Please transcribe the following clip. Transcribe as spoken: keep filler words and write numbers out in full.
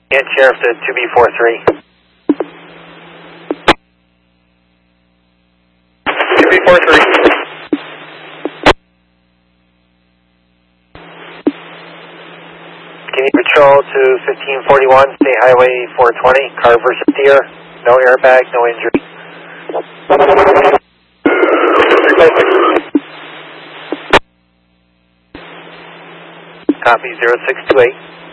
And Sheriff to two B four three. two B four three. Skinny Patrol to fifteen forty-one, State Highway four twenty, car versus deer, no airbag, no injury. Copy zero six two eight.